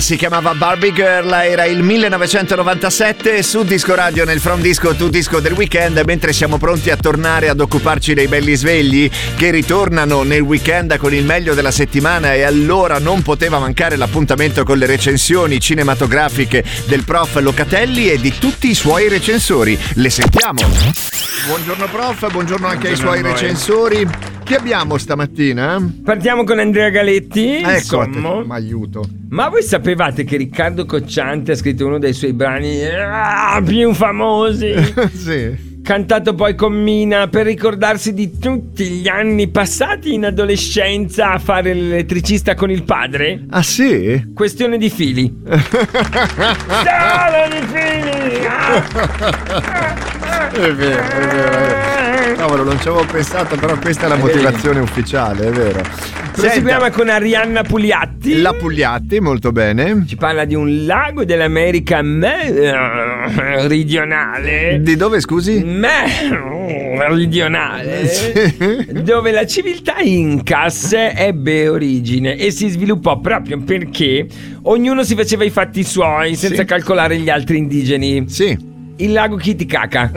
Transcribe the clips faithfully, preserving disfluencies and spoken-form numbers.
Si chiamava Barbie Girl, era il millenovecentonovantasette su Disco Radio nel From Disco to Disco del weekend, mentre siamo pronti a tornare ad occuparci dei belli svegli che ritornano nel weekend con il meglio della settimana, e allora non poteva mancare l'appuntamento con le recensioni cinematografiche del prof Locatelli e di tutti i suoi recensori. Le sentiamo. Buongiorno prof, buongiorno anche buongiorno ai suoi recensori. Chi abbiamo stamattina? Partiamo con Andrea Galetti. Ecco, ma aiuto. Ma voi sapevate che Riccardo Cocciante ha scritto uno dei suoi brani ah, più famosi? Sì. Cantato poi con Mina per ricordarsi di tutti gli anni passati in adolescenza a fare l'elettricista con il padre? Ah sì? Questione di fili. Solo di fili! È vero, è vero, è vero. Cavolo, non ci avevo pensato, però questa è la motivazione ufficiale, è vero. Proseguiamo con Arianna Pugliatti. La Pugliatti, molto bene. Ci parla di un lago dell'America meridionale. Di dove, scusi? Meridionale. Sì. Dove la civiltà Incas ebbe origine e si sviluppò proprio perché ognuno si faceva i fatti suoi senza sì. calcolare gli altri indigeni. Sì. Il lago Titicaca.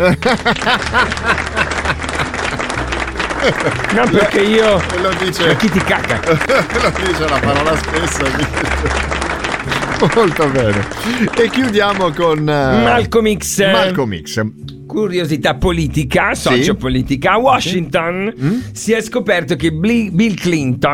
No, perché io lo dice Titicaca. lo dice la parola stessa. Molto bene. E chiudiamo con uh, Malcolm X. Malcolm X. Curiosità politica, sì. sociopolitica. A Washington sì. mm? si è scoperto che Bill Clinton